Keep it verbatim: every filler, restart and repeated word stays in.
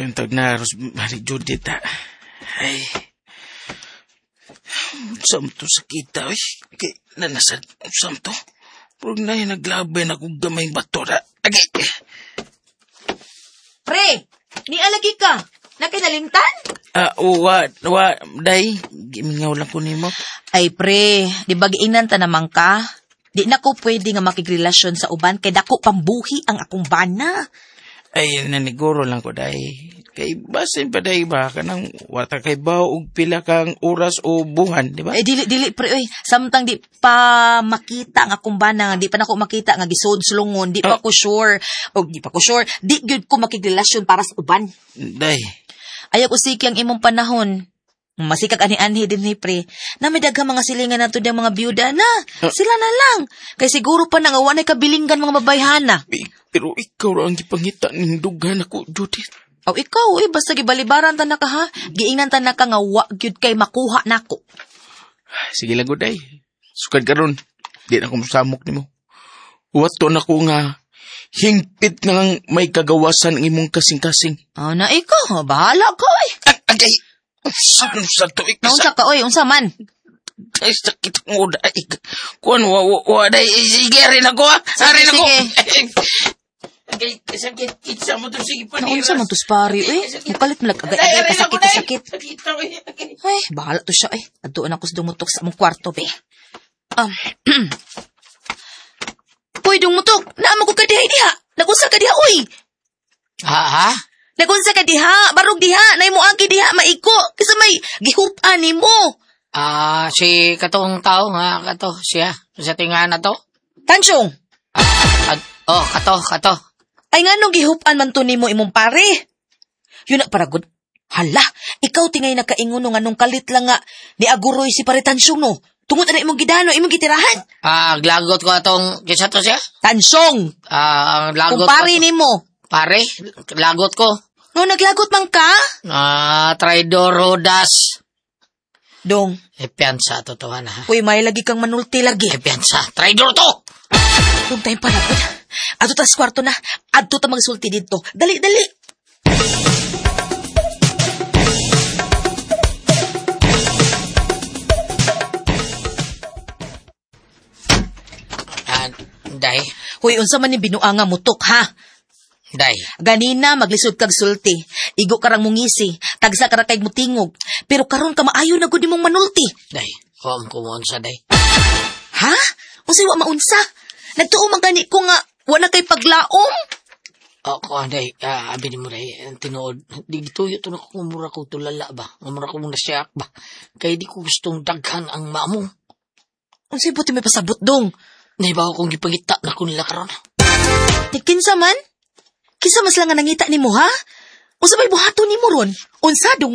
Tag na, Rosemary Judith, ha? Ay. Saan to sakita, oy? Kay, nanasad, saan to? Pag na yung naglabay na kong gamay bato, na. Lagi. Pre, ni alagi ka. Nakinalimtan? Ah, uh, wa, wa, day. Gimingaw lang ko nimo. Ay pre, di ba giingnan ta naman ka? Di na ko pwede nga makigrelasyon sa uban kay dako pambuhi ang akong bana. Ay, naniguro lang ko, day. Kay basin pa, day ba? Kanang wata kay ba og pila kang oras o buhan, di ba? Eh, dili, dili, pre, oy. Samtang di pa makita ang akong bana, nga di pa na ko makita nga gisod sulungon, di pa Oh. ko sure, o di pa ko sure, di gyud ko makigrelasyon para sa uban. Day. Ayaw ko siki ang imong panahon. Masikag ani-anhi din ni pre. Na may daghang mga silingan nato diyang mga byuda na. Uh, Sila na lang. Kay siguro pa nang awan ay kabilinggan mga babayhana. Eh, pero ikaw ra ang gipangita ning dughan ako, Judith. Aw ikaw eh, basta gibalibaran ta na ka ha. Giingnan ta na ka nga wa gyud kay makuha nako. Sige lang, day. Sukad karon. Di na ko masamok nimo. Wato na ko nga hingpit nga may kagawasan ang imong kasing-kasing. Ah, na ikaw, bahala ka oy. Ah, agay! Saan sa to? Naunsa ka oy, unsa man? Ay, sakit mo, day. Kuan, wa, wa, wa, day. Sige, rin ako, ha? Rin ako. Agay, sakit. Kitsa mo to, sige pa. Naunsa man to spari oy. Mukalit mo agay-agay ka sakit ka sakit. Sakit ako, eh. Ay, bahala to siya eh. Adtuan ako sa dumutok sa among kwarto be. Um. Uy, dumutok. Naamo ko ka diha diha. Nagunsa ka diha oy. Ha, ha? Nagunsa ka diha, barog diha, nay mo angki diha maiko. Kasi may gihupan nimo. Ah, si katong tao nga, kato, siya. Sa tinga na to. Tansyong, Ah, oh, kato, kato. ay nga nung gihupan man to nimo imong pare. Yun na paragod. Hala, ikaw tingay nakaingon nga nung kalit lang nga ni aguroy si pare Tansyong no. Tungod na imong gidano, imong gitirahan. Ah, glagot ko atong, kisa to siya? Tansyong, Ah, ang lagot kung pare ko. nimo. Pare, lagot ko. No, naglagot man ka? Ah, traidor Rodas. Dong, E piansa, totoo na ha. uy, may lagi kang manulti lagi. E piansa, traidor to! Dong tayong panagod. Ato tas kwarto na. Adto ta magsulti dito. Dali, dali. Ah, day, Huy, unsa man ni binuanga mutok ha? day. Ganina maglisod kag sulti. Igo karang mungisi. Tagsa kara kay mutingog. Pero karon ka maayo na gud imong manulti. Day, huwag kumuon sa day. Ha? Unsay wa maunsa? Nagtuo man gani ko nga wala kay paglaom. O, ko, day, ah, abi ni mo day, tinuod. Di gituyo to na ko, mura ko tulala ba? Mura ko muna siyak ba? Kaya di ko gustong daghan ang maamong. Unsay buti may pasabot dong? Naibaw kong gipangita na ko nila karon. Ni kinsa man? Kinsa mas lang nga nangita nimo ha? Unsa may buhaton nimo ron? Unsa dong